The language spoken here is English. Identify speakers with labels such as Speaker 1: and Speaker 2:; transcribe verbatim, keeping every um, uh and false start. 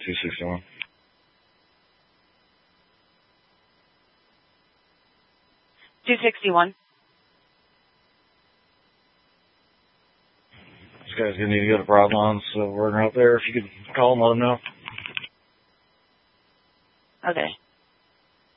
Speaker 1: two sixty-one.
Speaker 2: two sixty-one.
Speaker 1: This guy's going to need to go to Broadlawn, so we're out there. If you could call him, let him know.
Speaker 2: Okay.